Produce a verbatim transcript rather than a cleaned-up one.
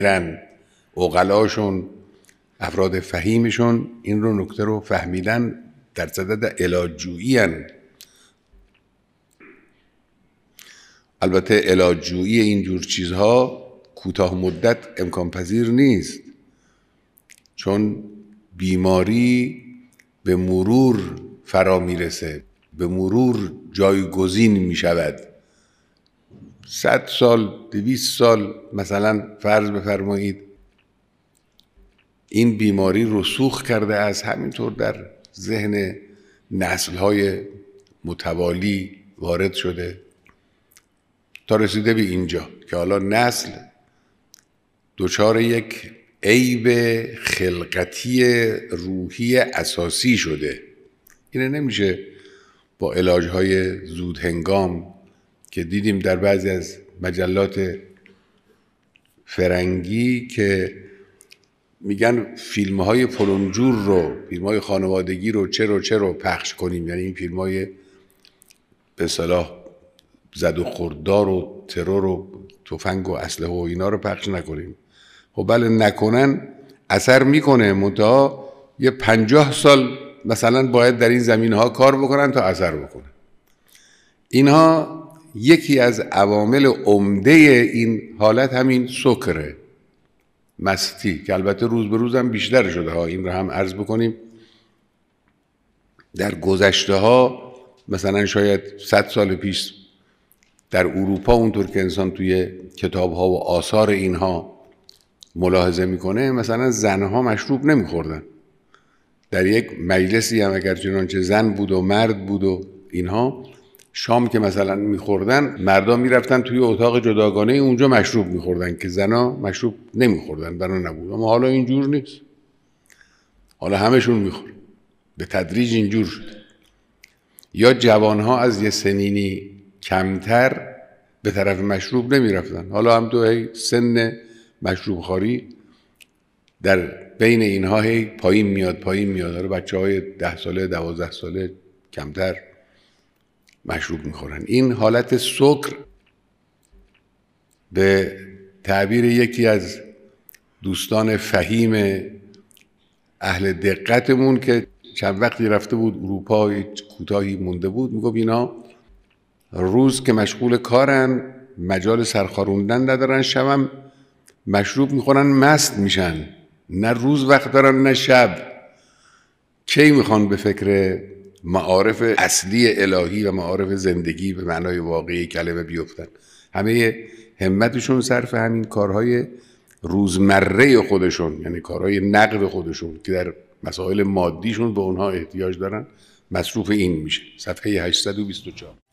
عقلاشون، افراد فهیمشون این رو نکته رو فهمیدن، در صدد علاج جویی هن. البته علاج جویی اینجور چیزها کوتاه مدت امکان پذیر نیست، چون بیماری به مرور فرا میرسه، به مرور جایگزین میشود. صد سال، دویست سال مثلا فرض بفرمایید این بیماری رسوخ کرده است، همینطور در ذهن نسل‌های متوالی وارد شده تا رسیده به اینجا که حالا نسل دچار یک عیب خلقتی روحی اساسی شده. اینه نمیشه با علاج‌های زود هنگام که دیدیم در بعضی از مجلات فرنگی که میگن فیلم‌های فلانجور رو، فیلم‌های خانوادگی رو چه رو چه رو پخش کنیم، یعنی این فیلم‌های به اصطلاح زد و خوردار و ترور و تفنگ و اسلحه و اینا رو پخش نکنیم. خب بله نکنن اثر میکنه، منتها یه پنجاه سال مثلا باید در این زمینه ها کار بکنن تا اثر بکنه. اینها یکی از عوامل عمده این حالت همین سکره، مستی، که البته روز به روز هم بیشتر شده ها. این رو هم عرض بکنیم در گذشته ها مثلا شاید صد سال پیش در اروپا اونطور که انسان توی کتاب ها و آثار اینها ملاحظه میکنه، مثلا زنها مشروب نمیخوردن. در یک مجلسی هم اگر چنانچه زن بود و مرد بود و اینها، شام که مثلا میخوردن مردا میرفتن توی اتاق جداگانه اونجا مشروب میخوردن که زنا مشروب نمیخوردن، بنا نبود. اما حالا اینجور نیست، حالا همشون میخورن، به تدریج اینجور شده. یا جوانها از یه سنینی کمتر به طرف مشروب نمیرفتن، حالا هم تو هی سن مشروب خواری در بین اینها هی پایین میاد پایین میاد. حالا بچه های ده ساله دوازده ساله کمتر مشروب میخورن. این حالت سکر به تعبیر یکی از دوستان فهیم اهل دقتمون که چند وقتی رفته بود اروپا، کوتاهی مونده بود، میگفت اینا روز که مشغول کارن مجال سرخاروندن ندارن، شبم مشروب میخورن مست میشن، نه روز وقت دارن نه شب. کی میخوان به فکر معارف اصلی الهی و معارف زندگی به معنای واقعی کلمه بیفتن؟ همه همتشون صرف همین کارهای روزمره خودشون، یعنی کارهای نقد خودشون که در مسائل مادیشون به اونها احتیاج دارن، مصروف این میشه. صفحه هشتصد و بیست و چهار.